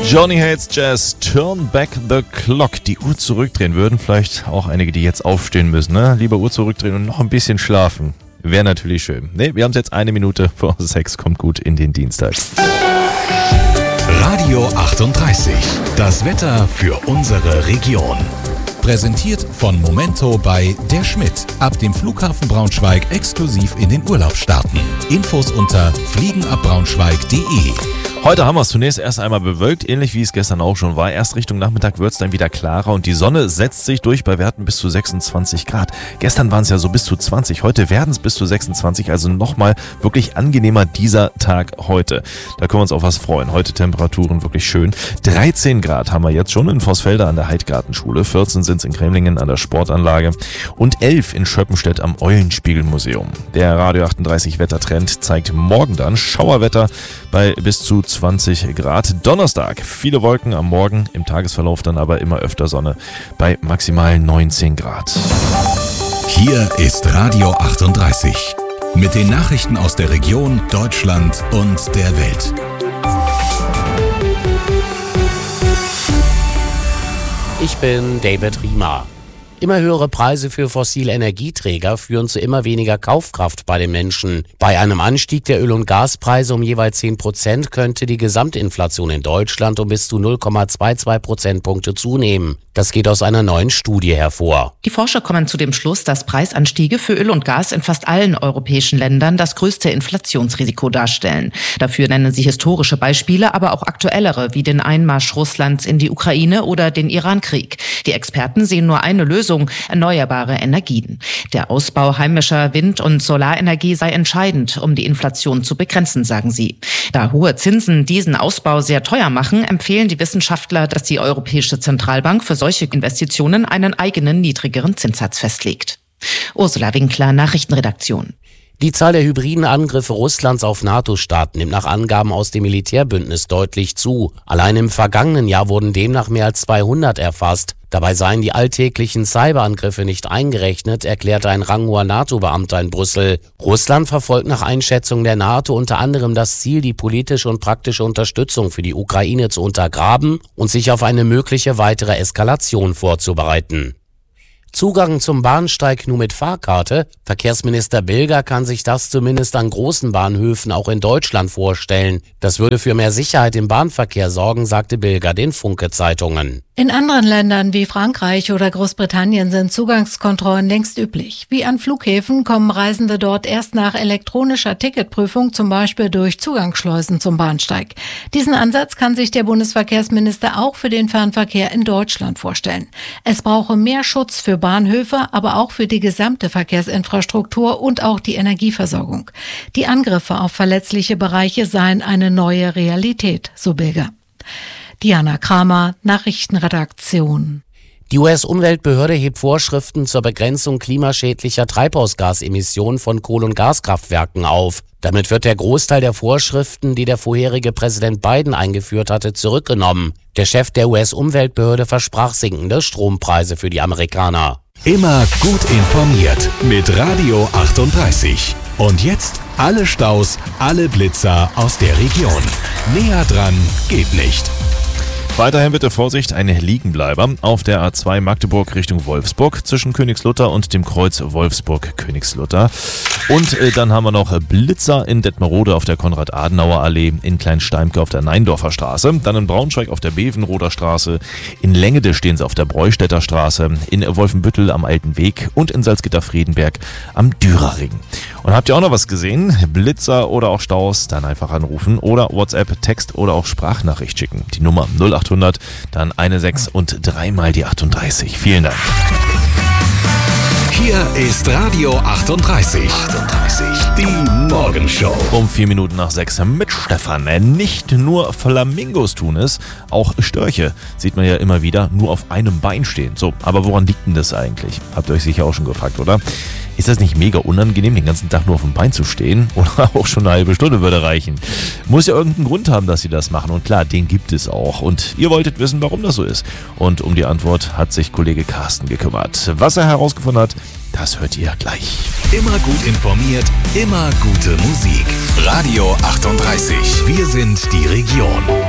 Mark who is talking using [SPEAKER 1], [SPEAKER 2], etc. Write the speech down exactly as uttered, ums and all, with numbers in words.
[SPEAKER 1] Johnny Hates Jazz, Turn Back the Clock. Die Uhr zurückdrehen würden vielleicht auch einige, die jetzt aufstehen müssen. Ne? Lieber Uhr zurückdrehen und noch ein bisschen schlafen. Wäre natürlich schön. Ne, wir haben es jetzt eine Minute vor sechs. Kommt gut in den Dienstag.
[SPEAKER 2] Radio achtunddreißig. Das Wetter für unsere Region. Präsentiert von Momento bei Der Schmidt. Ab dem Flughafen Braunschweig exklusiv in den Urlaub starten. Infos unter fliegenabbraunschweig punkt de.
[SPEAKER 1] Heute haben wir es zunächst erst einmal bewölkt, ähnlich wie es gestern auch schon war. Erst Richtung Nachmittag wird es dann wieder klarer und die Sonne setzt sich durch bei Werten bis zu sechsundzwanzig Grad. Gestern waren es ja so bis zu zwanzig, heute werden es bis zu sechsundzwanzig, also nochmal wirklich angenehmer dieser Tag heute. Da können wir uns auf was freuen. Heute Temperaturen wirklich schön. dreizehn Grad haben wir jetzt schon in Vossfelder an der Heidgartenschule, vierzehn sind es in Cremlingen an der Sportanlage und elf in Schöppenstedt am Eulenspiegelmuseum. Der Radio achtunddreißig Wettertrend zeigt morgen dann Schauerwetter bei bis zu zwanzig Grad. Donnerstag, viele Wolken am Morgen, im Tagesverlauf dann aber immer öfter Sonne bei maximal neunzehn Grad.
[SPEAKER 2] Hier ist Radio achtunddreißig mit den Nachrichten aus der Region, Deutschland und der Welt.
[SPEAKER 3] Ich bin David Riemer. Immer höhere Preise für fossile Energieträger führen zu immer weniger Kaufkraft bei den Menschen. Bei einem Anstieg der Öl- und Gaspreise um jeweils zehn Prozent könnte die Gesamtinflation in Deutschland um bis zu null Komma zweiundzwanzig Prozentpunkte zunehmen. Das geht aus einer neuen Studie hervor.
[SPEAKER 4] Die Forscher kommen zu dem Schluss, dass Preisanstiege für Öl und Gas in fast allen europäischen Ländern das größte Inflationsrisiko darstellen. Dafür nennen sie historische Beispiele, aber auch aktuellere, wie den Einmarsch Russlands in die Ukraine oder den Irankrieg. Die Experten sehen nur eine Lösung: erneuerbare Energien. Der Ausbau heimischer Wind- und Solarenergie sei entscheidend, um die Inflation zu begrenzen, sagen sie. Da hohe Zinsen diesen Ausbau sehr teuer machen, empfehlen die Wissenschaftler, dass die Europäische Zentralbank für solche Investitionen einen eigenen niedrigeren Zinssatz festlegt. Ursula Winkler, Nachrichtenredaktion.
[SPEAKER 3] Die Zahl der hybriden Angriffe Russlands auf NATO-Staaten nimmt nach Angaben aus dem Militärbündnis deutlich zu. Allein im vergangenen Jahr wurden demnach mehr als zweihundert erfasst. Dabei seien die alltäglichen Cyberangriffe nicht eingerechnet, erklärte ein ranghoher NATO-Beamter in Brüssel. Russland verfolgt nach Einschätzung der NATO unter anderem das Ziel, die politische und praktische Unterstützung für die Ukraine zu untergraben und sich auf eine mögliche weitere Eskalation vorzubereiten. Zugang zum Bahnsteig nur mit Fahrkarte? Verkehrsminister Bilger kann sich das zumindest an großen Bahnhöfen auch in Deutschland vorstellen. Das würde für mehr Sicherheit im Bahnverkehr sorgen, sagte Bilger den Funke-Zeitungen.
[SPEAKER 5] In anderen Ländern wie Frankreich oder Großbritannien sind Zugangskontrollen längst üblich. Wie an Flughäfen kommen Reisende dort erst nach elektronischer Ticketprüfung, zum Beispiel durch Zugangsschleusen zum Bahnsteig. Diesen Ansatz kann sich der Bundesverkehrsminister auch für den Fernverkehr in Deutschland vorstellen. Es brauche mehr Schutz für Bahnhöfe, aber auch für die gesamte Verkehrsinfrastruktur und auch die Energieversorgung. Die Angriffe auf verletzliche Bereiche seien eine neue Realität, so Bilger. Diana Kramer, Nachrichtenredaktion.
[SPEAKER 3] Die U S-Umweltbehörde hebt Vorschriften zur Begrenzung klimaschädlicher Treibhausgasemissionen von Kohle- und Gaskraftwerken auf. Damit wird der Großteil der Vorschriften, die der vorherige Präsident Biden eingeführt hatte, zurückgenommen. Der Chef der U S-Umweltbehörde versprach sinkende Strompreise für die Amerikaner.
[SPEAKER 2] Immer gut informiert mit Radio achtunddreißig. Und jetzt alle Staus, alle Blitzer aus der Region. Näher dran geht nicht.
[SPEAKER 1] Weiterhin bitte Vorsicht, ein Liegenbleiber auf der A zwei Magdeburg Richtung Wolfsburg zwischen Königslutter und dem Kreuz Wolfsburg-Königslutter. Und äh, dann haben wir noch Blitzer in Detmerode auf der Konrad-Adenauer-Allee, in Kleinsteimke auf der Neindorfer Straße, dann in Braunschweig auf der Bevenroder Straße, in Längede stehen sie auf der Breustädter Straße, in Wolfenbüttel am Alten Weg und in Salzgitter-Friedenberg am Dürerring. Und habt ihr auch noch was gesehen? Blitzer oder auch Staus, dann einfach anrufen oder WhatsApp, Text oder auch Sprachnachricht schicken. Die Nummer null achthundert, dann eine sechs und dreimal die achtunddreißig. Vielen Dank.
[SPEAKER 2] Hier ist Radio achtunddreißig. achtunddreißig. Die Morgenshow.
[SPEAKER 1] Um vier Minuten nach sechs mit Stefan. Nicht nur Flamingos tun es, auch Störche sieht man ja immer wieder nur auf einem Bein stehen. So, aber woran liegt denn das eigentlich? Habt ihr euch sicher auch schon gefragt, oder? Ist das nicht mega unangenehm, den ganzen Tag nur auf dem Bein zu stehen? Oder auch schon eine halbe Stunde würde reichen. Muss ja irgendeinen Grund haben, dass sie das machen. Und klar, den gibt es auch. Und ihr wolltet wissen, warum das so ist. Und um die Antwort hat sich Kollege Carsten gekümmert. Was er herausgefunden hat, das hört ihr gleich.
[SPEAKER 2] Immer gut informiert, immer gute Musik. Radio achtunddreißig. Wir sind die Region.